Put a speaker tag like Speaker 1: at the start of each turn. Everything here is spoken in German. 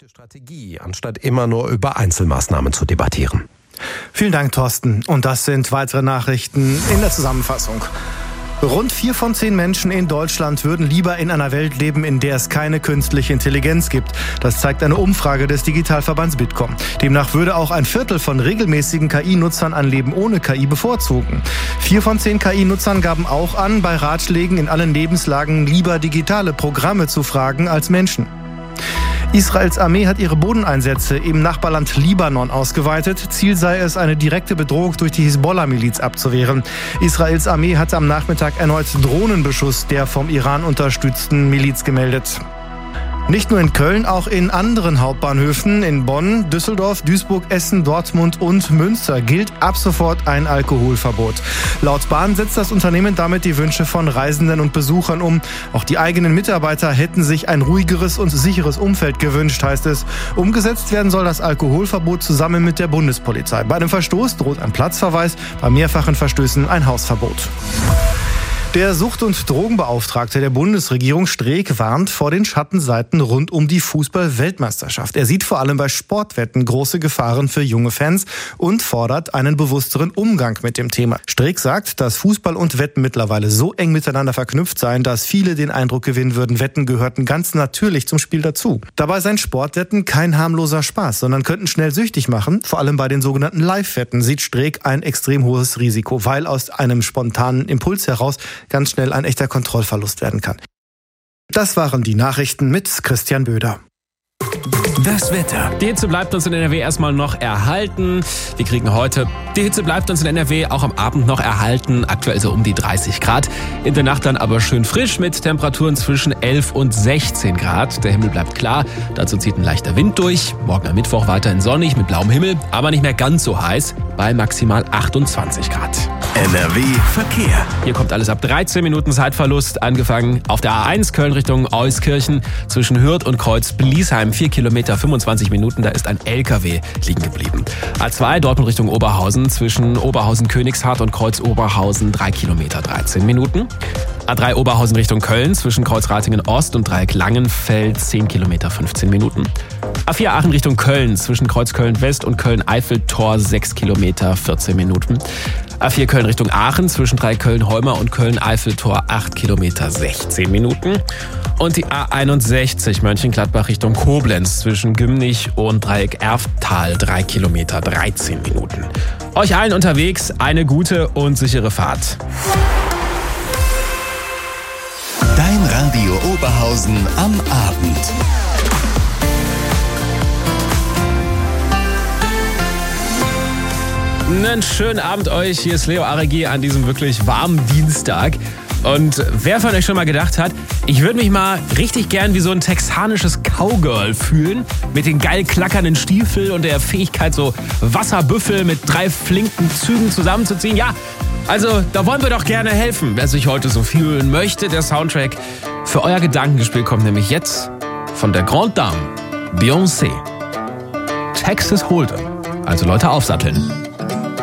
Speaker 1: Strategie, anstatt immer nur über Einzelmaßnahmen zu debattieren.
Speaker 2: Vielen Dank, Thorsten. Und das sind weitere Nachrichten in der Zusammenfassung. Rund 4 von 10 Menschen in Deutschland würden lieber in einer Welt leben, in der es keine künstliche Intelligenz gibt. Das zeigt eine Umfrage des Digitalverbands Bitkom. Demnach würde auch ein Viertel von regelmäßigen KI-Nutzern ein Leben ohne KI bevorzugen. 4 von 10 KI-Nutzern gaben auch an, bei Ratschlägen in allen Lebenslagen lieber digitale Programme zu fragen als Menschen. Israels Armee hat ihre Bodeneinsätze im Nachbarland Libanon ausgeweitet. Ziel sei es, eine direkte Bedrohung durch die Hisbollah-Miliz abzuwehren. Israels Armee hat am Nachmittag erneut Drohnenbeschuss der vom Iran unterstützten Miliz gemeldet. Nicht nur in Köln, auch in anderen Hauptbahnhöfen in Bonn, Düsseldorf, Duisburg, Essen, Dortmund und Münster gilt ab sofort ein Alkoholverbot. Laut Bahn setzt das Unternehmen damit die Wünsche von Reisenden und Besuchern um. Auch die eigenen Mitarbeiter hätten sich ein ruhigeres und sicheres Umfeld gewünscht, heißt es. Umgesetzt werden soll das Alkoholverbot zusammen mit der Bundespolizei. Bei einem Verstoß droht ein Platzverweis, bei mehrfachen Verstößen ein Hausverbot. Der Sucht- und Drogenbeauftragte der Bundesregierung Streeck warnt vor den Schattenseiten rund um die Fußball-Weltmeisterschaft. Er sieht vor allem bei Sportwetten große Gefahren für junge Fans und fordert einen bewussteren Umgang mit dem Thema. Streeck sagt, dass Fußball und Wetten mittlerweile so eng miteinander verknüpft seien, dass viele den Eindruck gewinnen würden, Wetten gehörten ganz natürlich zum Spiel dazu. Dabei seien Sportwetten kein harmloser Spaß, sondern könnten schnell süchtig machen. Vor allem bei den sogenannten Live-Wetten sieht Streeck ein extrem hohes Risiko, weil aus einem spontanen Impuls heraus ganz schnell ein echter Kontrollverlust werden kann. Das waren die Nachrichten mit Christian Böder.
Speaker 3: Das Wetter. Die Hitze bleibt uns in NRW erstmal noch erhalten. Wir kriegen heute, die Hitze bleibt uns in NRW auch am Abend noch erhalten. Aktuell so um die 30 Grad. In der Nacht dann aber schön frisch mit Temperaturen zwischen 11 und 16 Grad. Der Himmel bleibt klar. Dazu zieht ein leichter Wind durch. Morgen am Mittwoch weiterhin sonnig mit blauem Himmel, aber nicht mehr ganz so heiß bei maximal 28 Grad.
Speaker 4: NRW Verkehr.
Speaker 3: Hier kommt alles ab 13 Minuten Zeitverlust. Angefangen auf der A1 Köln Richtung Euskirchen zwischen Hürth und Kreuz-Bliesheim. 4 Kilometer, 25 Minuten, da ist ein LKW liegen geblieben. A2 Dortmund Richtung Oberhausen zwischen Oberhausen-Königshardt und Kreuz-Oberhausen 3 Kilometer, 13 Minuten. A3 Oberhausen Richtung Köln zwischen Kreuz-Ratingen Ost und Dreieck Langenfeld 10 Kilometer, 15 Minuten. A4 Aachen Richtung Köln zwischen Kreuz Köln West und Köln-Eiffeltor 6 Kilometer, 14 Minuten. A4 Köln Richtung Aachen zwischen Dreieck Köln-Holmer und Köln-Eiffeltor 8 Kilometer, 16 Minuten. Und die A61 Mönchengladbach Richtung Koblenz zwischen Gümnich und Dreieck Erftal 3 Kilometer, 13 Minuten. Euch allen unterwegs eine gute und sichere Fahrt.
Speaker 4: Dein Radio Oberhausen am Abend.
Speaker 3: Einen schönen Abend euch. Hier ist Leo Aregi an diesem wirklich warmen Dienstag. Und wer von euch schon mal gedacht hat, ich würde mich mal richtig gern wie so ein texanisches Cowgirl fühlen, mit den geil klackernden Stiefeln und der Fähigkeit, so Wasserbüffel mit 3 flinken Zügen zusammenzuziehen. Ja, also da wollen wir doch gerne helfen, wer sich heute so fühlen möchte. Der Soundtrack für euer Gedankenspiel kommt nämlich jetzt von der Grande Dame Beyoncé. Texas Hold'em. Also Leute aufsatteln.